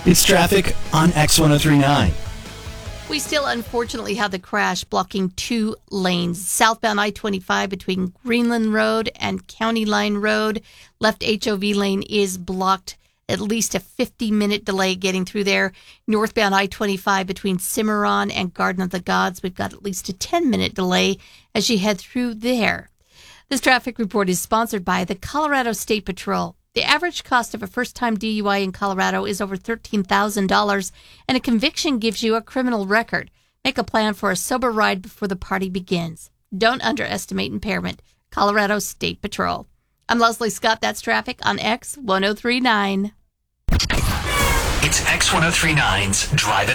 It's traffic on X1039. We still unfortunately have the crash blocking 2 lanes. Southbound I-25 between Greenland Road and County Line Road. Left HOV lane is blocked. At least a 50-minute delay getting through there. Northbound I-25 between Cimarron and Garden of the Gods. We've got at least a 10-minute delay as you head through there. This traffic report is sponsored by the Colorado State Patrol. The average cost of a first-time DUI in Colorado is over $13,000, and a conviction gives you a criminal record. Make a plan for a sober ride before the party begins. Don't underestimate impairment. Colorado State Patrol. I'm Leslie Scott. That's traffic on X1039. It's X1039's Drive It